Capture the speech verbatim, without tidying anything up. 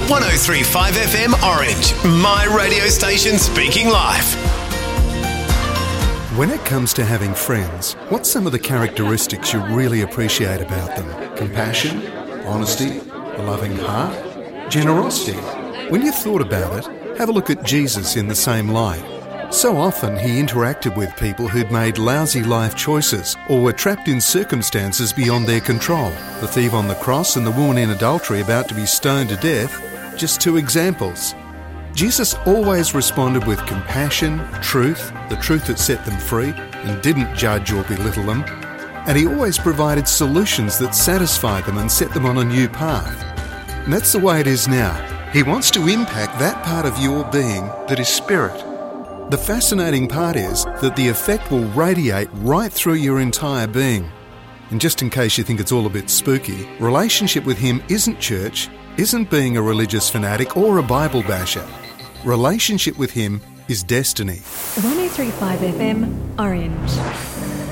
one oh three point five F M Orange, my radio station speaking life. When it comes to having friends, what's some of the characteristics you really appreciate about them? Compassion, honesty, a loving heart, generosity. When you've thought about it, have a look at Jesus in the same light. So often he interacted with people who'd made lousy life choices or were trapped in circumstances beyond their control. The thief on the cross and the woman in adultery about to be stoned to death, just two examples. Jesus always responded with compassion, truth, the truth that set them free, and didn't judge or belittle them. And he always provided solutions that satisfied them and set them on a new path. And that's the way it is now. He wants to impact that part of your being that is spirit. The fascinating part is that the effect will radiate right through your entire being. And just in case you think it's all a bit spooky, relationship with him isn't church, isn't being a religious fanatic or a Bible basher. Relationship with him is destiny. one oh three point five F M Orange.